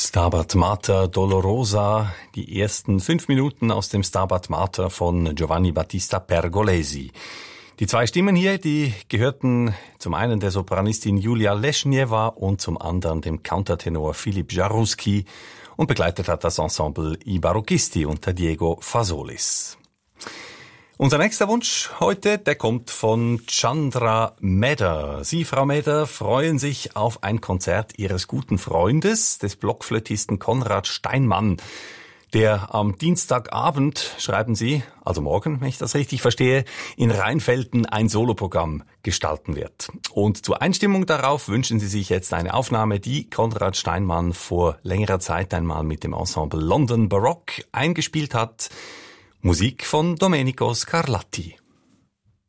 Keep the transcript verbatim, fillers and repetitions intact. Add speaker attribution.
Speaker 1: Stabat Mater Dolorosa, die ersten fünf Minuten aus dem Stabat Mater von Giovanni Battista Pergolesi. Die zwei Stimmen hier, die gehörten zum einen der Sopranistin Julia Leschnieva und zum anderen dem Countertenor Philipp Jaruski, und begleitet hat das Ensemble I Barocchisti unter Diego Fasolis. Unser nächster Wunsch heute, der kommt von Chandra Meder. Sie, Frau Meder, freuen sich auf ein Konzert Ihres guten Freundes, des Blockflötisten Konrad Steinmann, der am Dienstagabend, schreiben Sie, also morgen, wenn ich das richtig verstehe, in Rheinfelden ein Soloprogramm gestalten wird. Und zur Einstimmung darauf wünschen Sie sich jetzt eine Aufnahme, die Konrad Steinmann vor längerer Zeit einmal mit dem Ensemble London Baroque eingespielt hat. Musik von Domenico Scarlatti.